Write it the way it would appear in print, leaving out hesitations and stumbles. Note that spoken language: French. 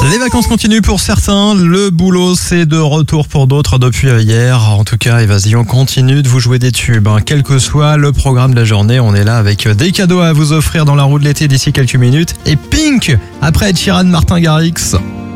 Les vacances continuent pour certains, le boulot c'est de retour pour d'autres depuis hier. En tout cas, et vas-y, on continue de vous jouer des tubes. Quel que soit le programme de la journée, on est là avec des cadeaux à vous offrir dans la roue de l'été d'ici quelques minutes. Et Pink, après Ed Sheeran, Martin Garrix.